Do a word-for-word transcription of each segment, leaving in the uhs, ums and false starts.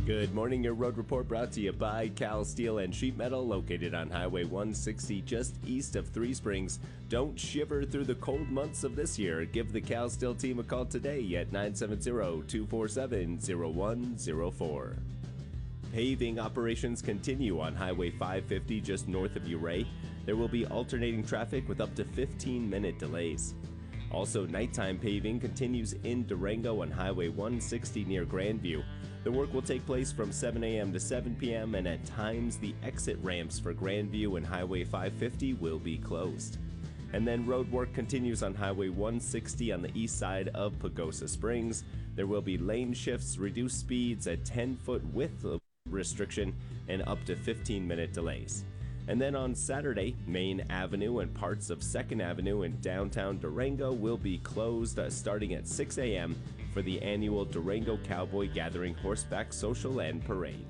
Good morning, your road report brought to you by Cal Steel and Sheet Metal, located on Highway one sixty just east of Three Springs. Don't shiver through the cold months of this year. Give the Cal Steel team a call today at nine seven zero, two four seven, zero one zero four. Paving operations continue on Highway five fifty just north of Ouray. There will be alternating traffic with up to fifteen minute delays. Also, nighttime paving continues in Durango on Highway one sixty near Grandview. The work will take place from seven a m to seven p m and at times the exit ramps for Grandview and Highway five fifty will be closed. And then road work continues on Highway one sixty on the east side of Pagosa Springs. There will be lane shifts, reduced speeds, a ten foot width restriction, and up to fifteen minute delays. And then on Saturday, Main Avenue and parts of second Avenue in downtown Durango will be closed uh, starting at six a m for the annual Durango Cowboy Gathering Horseback Social and Parade.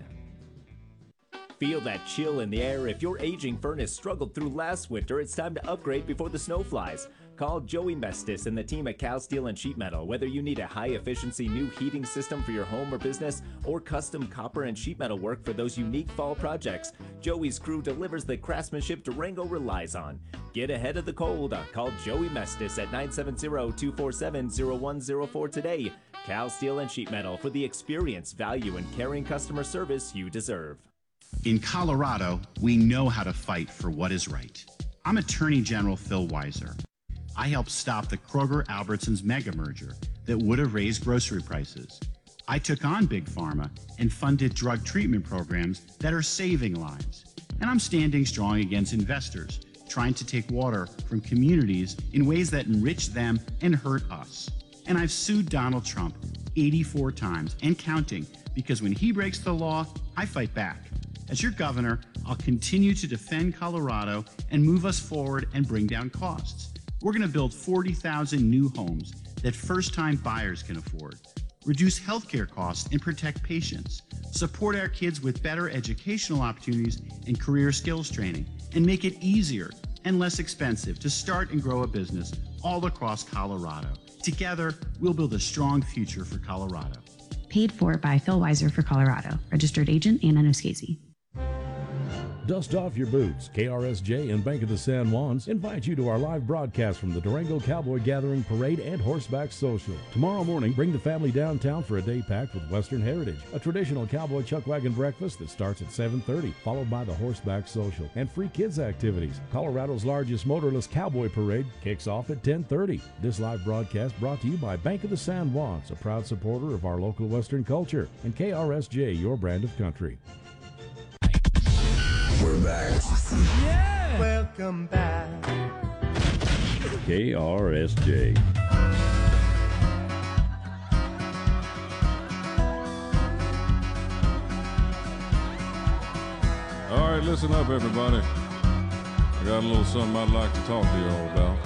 Feel that chill in the air. If your aging furnace struggled through last winter, it's time to upgrade before the snow flies. Call Joey Mestis and the team at Cal Steel and Sheet Metal. Whether you need a high-efficiency new heating system for your home or business or custom copper and sheet metal work for those unique fall projects, Joey's crew delivers the craftsmanship Durango relies on. Get ahead of the cold. Call Joey Mestis at nine seven zero, two four seven, zero one zero four today. Cal Steel and Sheet Metal, for the experience, value, and caring customer service you deserve. In Colorado, we know how to fight for what is right. I'm Attorney General Phil Weiser. I helped stop the Kroger-Albertsons mega merger that would have raised grocery prices. I took on Big Pharma and funded drug treatment programs that are saving lives. And I'm standing strong against investors trying to take water from communities in ways that enrich them and hurt us. And I've sued Donald Trump eighty-four times and counting, because when he breaks the law, I fight back. As your governor, I'll continue to defend Colorado and move us forward and bring down costs. We're going to build forty thousand new homes that first-time buyers can afford, reduce healthcare costs and protect patients, support our kids with better educational opportunities and career skills training, and make it easier and less expensive to start and grow a business all across Colorado. Together, we'll build a strong future for Colorado. Paid for by Phil Weiser for Colorado. Registered agent, Anna Noskesi. Dust off your boots. K R S J and Bank of the San Juans invite you to our live broadcast from the Durango Cowboy Gathering Parade and Horseback Social. Tomorrow morning, bring the family downtown for a day packed with Western heritage, a traditional cowboy chuck wagon breakfast that starts at seven thirty, followed by the Horseback Social, and free kids activities. Colorado's largest motorless cowboy parade kicks off at ten thirty. This live broadcast brought to you by Bank of the San Juans, a proud supporter of our local Western culture, and K R S J, your brand of country. We're back. Yeah! Welcome back. K R S J. All right, listen up, everybody. I got a little something I'd like to talk to you all about.